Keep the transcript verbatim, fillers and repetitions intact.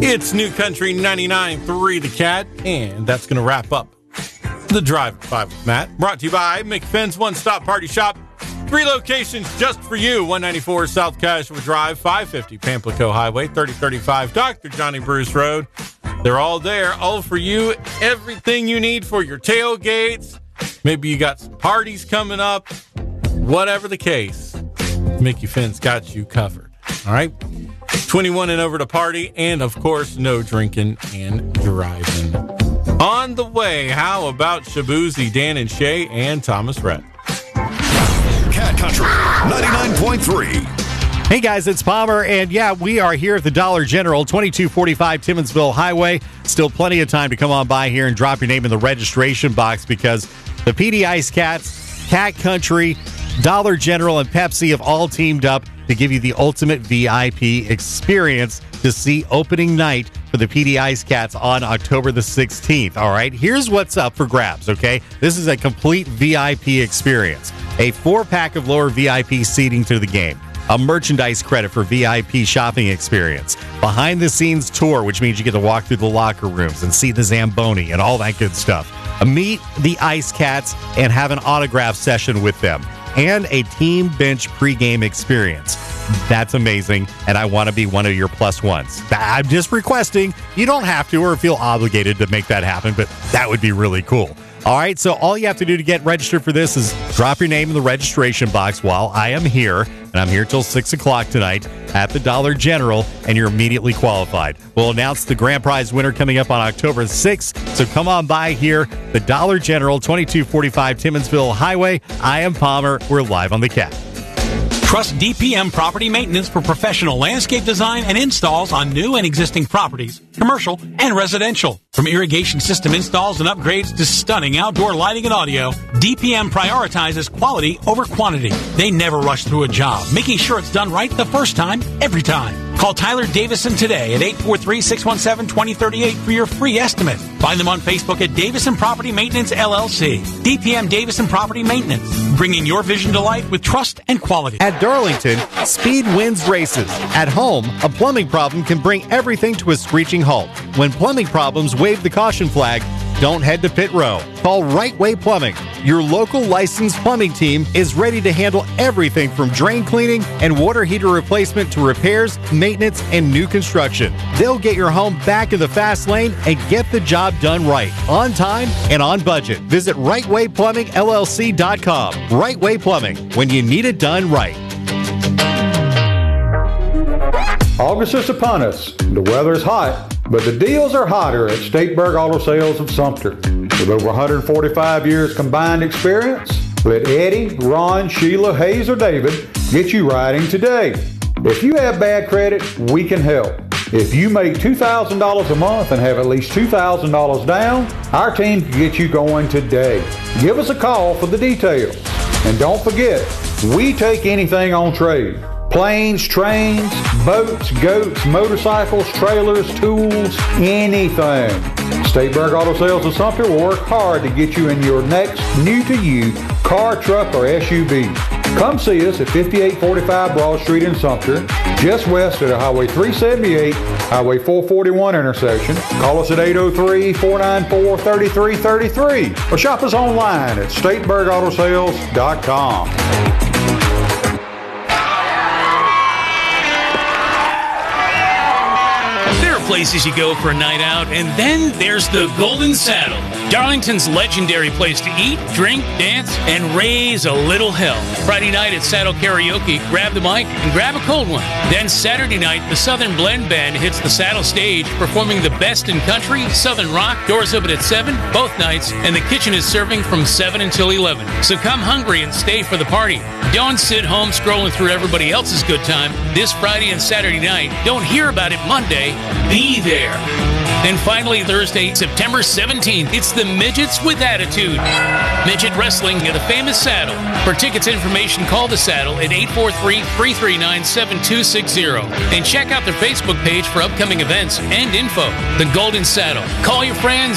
It's New Country ninety-nine point three The Cat, and that's going to wrap up the Drive at five with Matt. Brought to you by McFinn's One Stop Party Shop. Three locations just for you. one ninety-four South Cashua Drive, five fifty Pamplico Highway, thirty thirty-five Doctor Johnny Bruce Road. They're all there, all for you. Everything you need for your tailgates. Maybe you got some parties coming up. Whatever the case, Mickey Finn's got you covered. All right? twenty-one and over to party, and, of course, no drinking and driving. On the way, how about Shabuzi, Dan and Shay, and Thomas Rhett? Cat Country ninety-nine point three. Hey guys, it's Palmer, and yeah, we are here at the Dollar General, twenty-two forty-five Timmonsville Highway. Still plenty of time to come on by here and drop your name in the registration box because the P D Ice Cats, Cat Country, Dollar General, and Pepsi have all teamed up to give you the ultimate V I P experience to see opening night for the P D Ice Cats on October the sixteenth. All right, here's what's up for grabs, okay? This is a complete V I P experience. A four-pack of lower V I P seating to the game. A merchandise credit for V I P shopping experience. Behind-the-scenes tour, which means you get to walk through the locker rooms and see the Zamboni and all that good stuff. Meet the Ice Cats and have an autograph session with them. And a team bench pregame experience. That's amazing, and I want to be one of your plus ones. I'm just requesting. You don't have to or feel obligated to make that happen, but that would be really cool. All right, so all you have to do to get registered for this is drop your name in the registration box while I am here, and I'm here till six o'clock tonight at the Dollar General, and you're immediately qualified. We'll announce the grand prize winner coming up on October sixth, so come on by here, the Dollar General, twenty-two forty-five Timmonsville Highway. I am Palmer. We're live on the Cat. Trust D P M Property Maintenance for professional landscape design and installs on new and existing properties, commercial and residential. From irrigation system installs and upgrades to stunning outdoor lighting and audio, D P M prioritizes quality over quantity. They never rush through a job, making sure it's done right the first time, every time. Call Tyler Davison today at eight four three, six one seven, two zero three eight for your free estimate. Find them on Facebook at Davison Property Maintenance, L L C. D P M Davison Property Maintenance, bringing your vision to life with trust and quality. At Darlington, speed wins races. At home, a plumbing problem can bring everything to a screeching halt. When plumbing problems wave the caution flag, don't head to pit row. Call Right Way Plumbing. Your local licensed plumbing team is ready to handle everything from drain cleaning and water heater replacement to repairs, maintenance, and new construction. They'll get your home back in the fast lane and get the job done right, on time and on budget. Visit right way plumbing L L C dot com. Right Way Plumbing, when you need it done right. August is upon us. The weather is hot, but the deals are hotter at Stateburg Auto Sales of Sumter. With over one hundred forty-five years combined experience, let Eddie, Ron, Sheila, Hayes, or David get you riding today. If you have bad credit, we can help. If you make two thousand dollars a month and have at least two thousand dollars down, our team can get you going today. Give us a call for the details. And don't forget, we take anything on trade. Planes, trains, boats, goats, motorcycles, trailers, tools, anything. Stateburg Auto Sales of Sumter will work hard to get you in your next new-to-you car, truck, or S U V. Come see us at fifty-eight forty-five Broad Street in Sumter, just west of the Highway three seventy-eight, Highway four forty-one intersection. Call us at eight oh three, four nine four, three three three three or shop us online at stateburg auto sales dot com. Places you go for a night out, and then there's the Golden Saddle, Darlington's legendary place to eat, drink, dance, and raise a little hell. Friday night at Saddle Karaoke, grab the mic and grab a cold one. Then Saturday night, the Southern Blend Band hits the Saddle stage, performing the best in country, Southern rock. Doors open at seven, both nights, and the kitchen is serving from seven until eleven. So come hungry and stay for the party. Don't sit home scrolling through everybody else's good time. This Friday and Saturday night, don't hear about it Monday. Be there. And finally, Thursday, September seventeenth, it's the Midgets with Attitude. Midget Wrestling at the famous Saddle. For tickets information, call the Saddle at eight four three, three three nine, seven two six zero. And check out their Facebook page for upcoming events and info. The Golden Saddle. Call your friends.